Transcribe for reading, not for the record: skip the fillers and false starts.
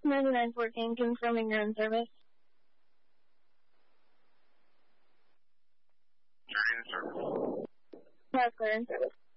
9914, confirming you're in service. You're in service. That's clear in service.